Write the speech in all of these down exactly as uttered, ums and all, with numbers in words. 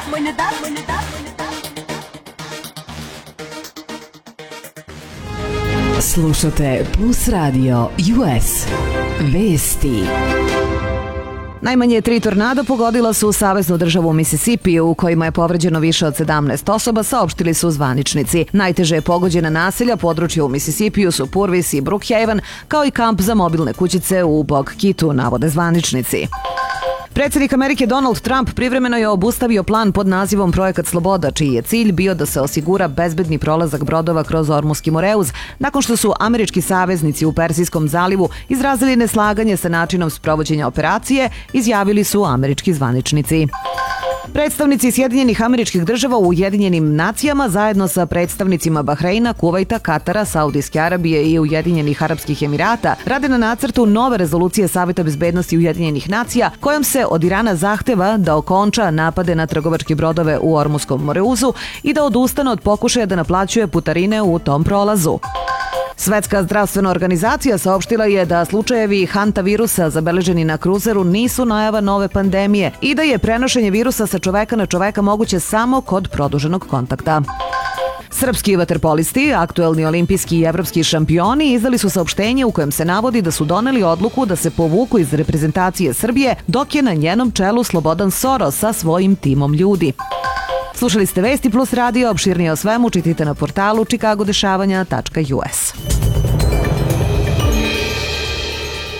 Slušate Plus Radio U S. Vesti. Najmanje tri tornada pogodila su saveznu državu Mississippi, u kojima je povređeno više od sedamnaest osoba, saopštili su zvaničnici. Najteže je pogođena naselja područja u Mississippiju su Purvis i Brookhaven, kao i kamp za mobilne kućice u Bog Kitu, navode zvaničnici. Predsjednik Amerike Donald Trump privremeno je obustavio plan pod nazivom Projekat Sloboda, čiji je cilj bio da se osigura bezbedni prolazak brodova kroz Ormuski Moreuz, nakon što su američki saveznici u Persijskom zalivu izrazili neslaganje sa načinom sprovođenja operacije, izjavili su američki zvaničnici. Predstavnici Sjedinjenih Američkih Država u Ujedinjenim nacijama zajedno sa predstavnicima Bahreina, Kuvajta, Katara, Saudijske Arabije i Ujedinjenih Arapskih Emirata rade na nacrtu nove rezolucije Saveta bezbednosti Ujedinjenih nacija, kojom se od Irana zahteva da okonča napade na trgovačke brodove u Ormuskom Moreuzu i da odustane od pokušaja da naplaćuje putarine u tom prolazu. Svetska zdravstvena organizacija saopštila je da slučajevi hanta virusa zabeleženi na kruzeru nisu najava nove pandemije i da je prenošenje virusa sa čoveka na čoveka moguće samo kod produženog kontakta. Srpski vaterpolisti, aktuelni olimpijski i evropski šampioni, izdali su saopštenje u kojem se navodi da su doneli odluku da se povuku iz reprezentacije Srbije, dok je na njenom čelu Slobodan Soros sa svojim timom ljudi. Slušali ste Vesti Plus Radio, opširnije o svemu čitajte na portalu čikagodešavanja tačka u es.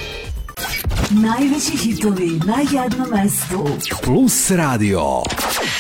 Najveći hitovi na jednom mestu. Plus Radio.